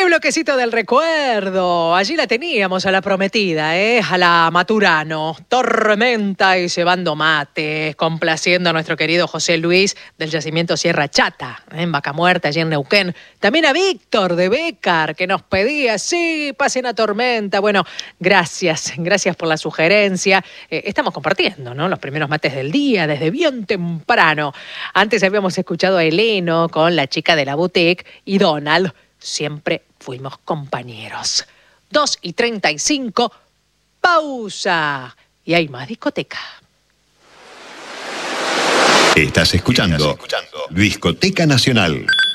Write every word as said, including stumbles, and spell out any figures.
bloquecito del recuerdo. Allí la teníamos a la prometida, ¿eh? A la Maturano. Tormenta y cebando mates, complaciendo a nuestro querido José Luis del yacimiento Sierra Chata, ¿eh? En Vaca Muerta, allí en Neuquén. También a Víctor de Bécar, que nos pedía, sí, pasen a Tormenta. Bueno, gracias, gracias por la sugerencia. Eh, estamos compartiendo, ¿no? Los primeros mates del día, desde bien temprano. Antes habíamos escuchado a Heleno con La Chica de la Boutique y Donald. Siempre fuimos compañeros. dos y treinta y cinco, pausa. Y hay más discoteca. Estás escuchando, Estás escuchando Discoteca Nacional.